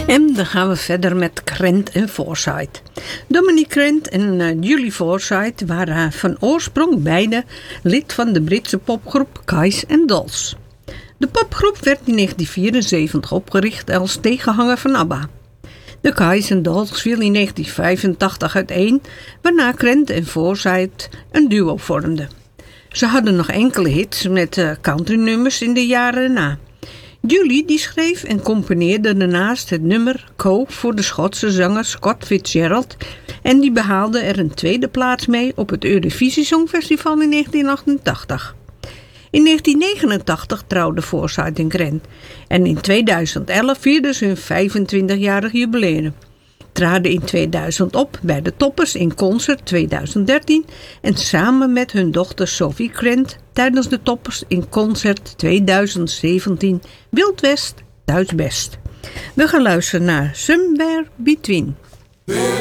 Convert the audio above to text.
En dan gaan we verder met Krent en Forsyth. Dominique Krent en Julie Forsyth waren van oorsprong beide lid van de Britse popgroep Guys and Dolls. De popgroep werd in 1974 opgericht als tegenhanger van ABBA. De Guys and Dolls viel in 1985 uiteen, waarna Krent en Forsyth een duo vormden. Ze hadden nog enkele hits met countrynummers in de jaren na. Julie die schreef en componeerde daarnaast het nummer Co voor de Schotse zanger Scott Fitzgerald en die behaalde er een tweede plaats mee op het Eurovisie Songfestival in 1988. In 1989 trouwden Forsyth en Krent en in 2011 vierden ze hun 25-jarig jubileum. Traden in 2000 op bij de Toppers in Concert 2013 en samen met hun dochter Sophie Krent tijdens de Toppers in Concert 2017 Wild West Duits Best. We gaan luisteren naar Somewhere Between.